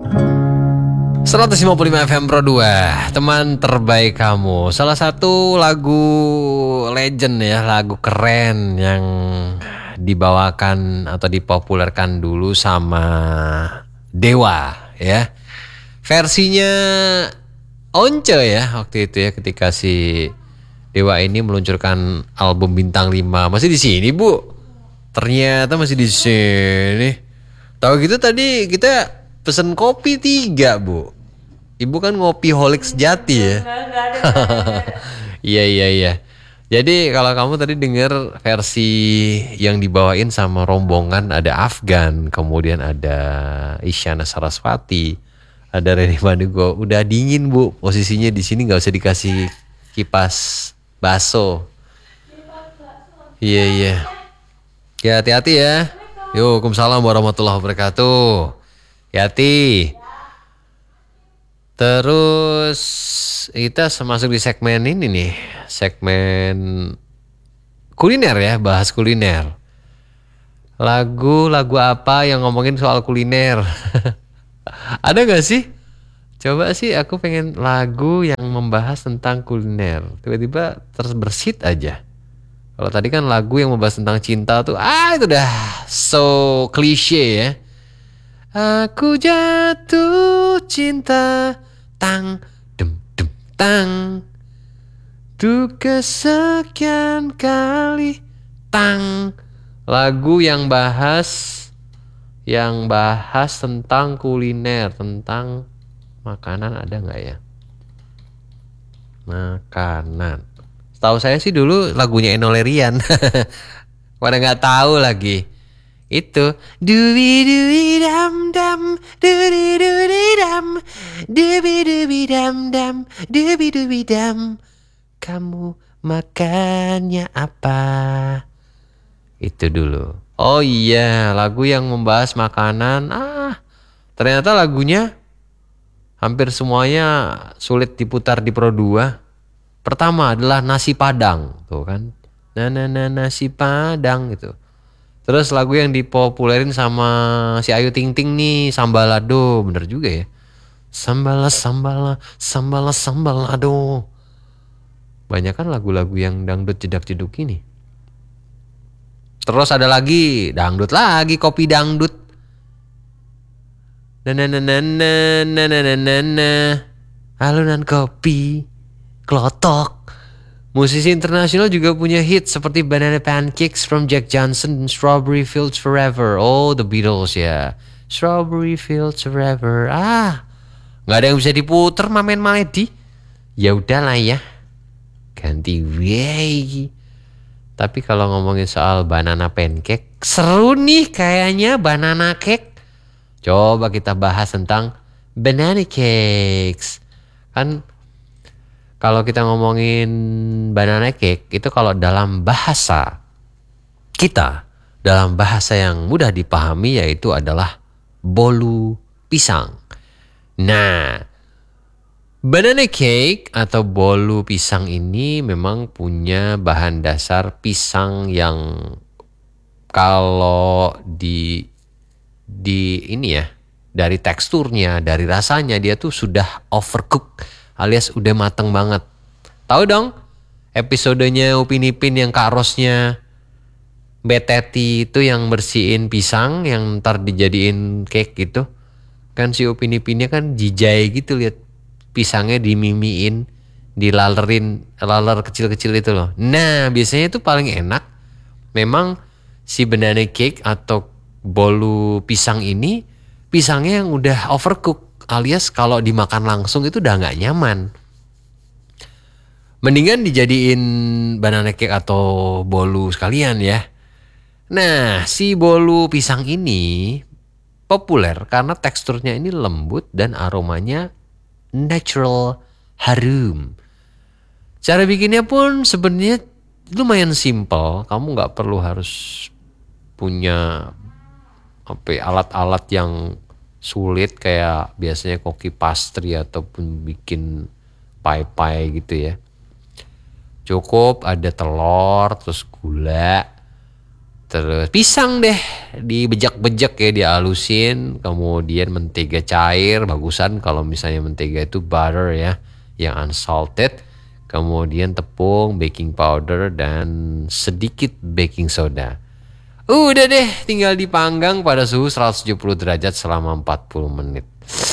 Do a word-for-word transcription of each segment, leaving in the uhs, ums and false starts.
seratus lima puluh lima F M Pro dua, teman terbaik kamu. Salah satu lagu legend ya, lagu keren yang dibawakan atau dipopulerkan dulu sama Dewa ya. Versinya Once ya waktu itu ya, ketika si Dewa ini meluncurkan album Bintang lima. Masih di sini, Bu? Ternyata masih di sini. Tahu gitu tadi kita pesen kopi tiga, Bu. Ibu kan ngopi holik sejati ya. Iya iya iya. Jadi kalau kamu tadi dengar versi yang dibawain sama rombongan, ada Afgan, kemudian ada Isyana Sarasvati, ada Reni Manugo. Udah dingin, Bu. Posisinya di sini nggak usah dikasih kipas baso. Iya iya. Ya hati-hati ya. Yo, Waalaikumsalam warahmatullahi wabarakatuh. Hati-hati. Terus kita masuk di segmen ini nih, segmen kuliner ya, bahas kuliner. Lagu-lagu apa yang ngomongin soal kuliner? Ada gak sih? Coba sih, aku pengen lagu yang membahas tentang kuliner. Tiba-tiba terbersit aja. Kalau tadi kan lagu yang membahas tentang cinta tuh, ah itu dah so klise ya. Aku jatuh cinta, tang, dem, dem, tang. Tuh kesekian kali, tang. Lagu yang bahas, yang bahas tentang kuliner, tentang makanan ada nggak ya? Makanan. Tahu saya sih dulu lagunya Enno Lerian. Pada nggak tahu lagi. Itu dubi dubi dam dam dubi dubi dam dubi dubi dam dam dubi dubi dam. Kamu makannya apa? Itu dulu. Oh iya, lagu yang membahas makanan. Ah, ternyata lagunya hampir semuanya sulit diputar di Pro dua. Pertama adalah nasi Padang, tuh kan. Nah, nah, nah, nasi Padang gitu. Terus lagu yang dipopulerin sama si Ayu Ting Ting nih, Sambalado, bener juga ya. Sambala, sambala, sambala, sambalado. Banyak kan lagu-lagu yang dangdut jedak-jeduk ini. Terus ada lagi, dangdut lagi, kopi dangdut. Na na na na na na na na na na. Alunan kopi, klotok. Musisi internasional juga punya hit seperti Banana Pancakes from Jack Johnson dan Strawberry Fields Forever. Oh, The Beatles ya. Strawberry Fields Forever. Ah, nggak ada yang bisa diputer, Mamen Maledi. Ya udahlah ya, ganti way. Tapi kalau ngomongin soal banana pancake, seru nih kayaknya banana cake. Coba kita bahas tentang banana cakes. Kan kalau kita ngomongin banana cake, itu kalau dalam bahasa kita, dalam bahasa yang mudah dipahami, yaitu adalah bolu pisang. Nah, banana cake atau bolu pisang ini memang punya bahan dasar pisang yang kalau di di ini ya, dari teksturnya, dari rasanya dia tuh sudah overcook alias udah mateng banget. Tahu dong episodenya Upin Ipin yang Kak Rosnya Mbak Teti itu yang bersihin pisang yang ntar dijadiin cake gitu. Kan si Upin Ipinnya kan jijai gitu lihat pisangnya dimimiin, dilalerin, laler kecil-kecil itu loh. Nah biasanya itu paling enak memang si banana cake atau bolu pisang ini, pisangnya yang udah overcook alias kalau dimakan langsung itu udah gak nyaman. Mendingan dijadiin banana cake atau bolu sekalian ya. Nah si bolu pisang ini populer karena teksturnya ini lembut dan aromanya natural, harum. Cara bikinnya pun sebenarnya lumayan simple. Kamu gak perlu harus punya apa, alat-alat yang sulit kayak biasanya koki pastry ataupun bikin pie-pie gitu ya. Cukup ada telur, terus gula, Terus pisang deh dibejak-bejak ya, dihalusin, kemudian mentega cair, bagusan kalau misalnya mentega itu butter ya, yang unsalted, kemudian tepung, baking powder, dan sedikit baking soda. Udah deh, tinggal dipanggang pada suhu seratus tujuh puluh derajat selama empat puluh menit.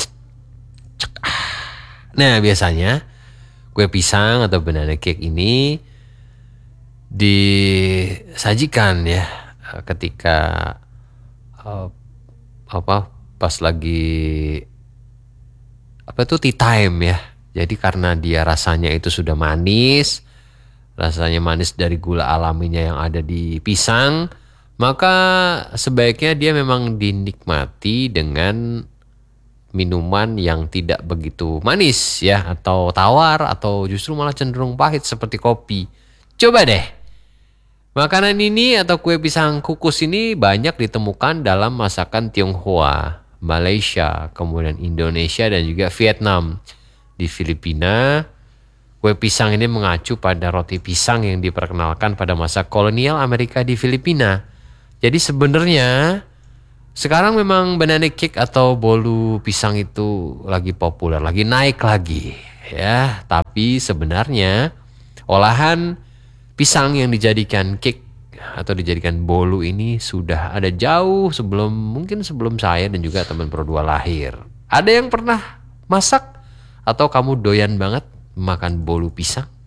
Nah, biasanya kue pisang atau banana cake ini disajikan ya ketika uh, apa pas lagi apa itu tea time ya. Jadi karena dia rasanya itu sudah manis, rasanya manis dari gula alaminya yang ada di pisang, maka sebaiknya dia memang dinikmati dengan minuman yang tidak begitu manis ya, atau tawar, atau justru malah cenderung pahit seperti kopi. Coba deh. Makanan ini atau kue pisang kukus ini banyak ditemukan dalam masakan Tionghoa, Malaysia, kemudian Indonesia, dan juga Vietnam. Di Filipina, kue pisang ini mengacu pada roti pisang yang diperkenalkan pada masa kolonial Amerika di Filipina. Jadi sebenarnya sekarang memang banana cake atau bolu pisang itu lagi populer, lagi naik lagi ya. Tapi sebenarnya olahan pisang yang dijadikan cake atau dijadikan bolu ini sudah ada jauh sebelum, mungkin sebelum saya dan juga teman berdua lahir. Ada yang pernah masak atau kamu doyan banget makan bolu pisang?